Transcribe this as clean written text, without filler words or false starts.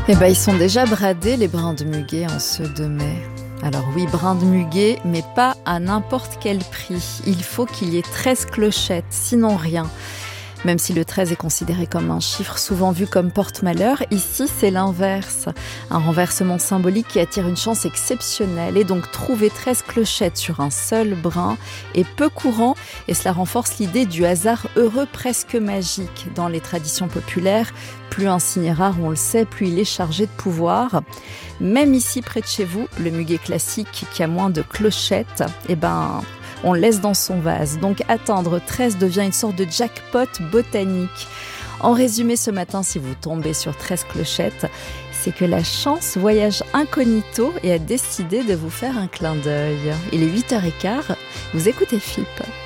Eh ben, ils sont déjà bradés, les brins de muguet, en ce 2 mai. Alors oui, brins de muguet, mais pas à n'importe quel prix. Il faut qu'il y ait 13 clochettes, sinon rien. Même si le 13 est considéré comme un chiffre souvent vu comme porte-malheur, ici c'est l'inverse. Un renversement symbolique qui attire une chance exceptionnelle. Et donc trouver 13 clochettes sur un seul brin est peu courant et cela renforce l'idée du hasard heureux presque magique. Dans les traditions populaires, plus un signe est rare, on le sait, plus il est chargé de pouvoir. Même ici près de chez vous, le muguet classique qui a moins de clochettes, on le laisse dans son vase. Donc atteindre 13 devient une sorte de jackpot botanique. En résumé ce matin, si vous tombez sur 13 clochettes, c'est que la chance voyage incognito et a décidé de vous faire un clin d'œil. Il est 8h15, vous écoutez FIP.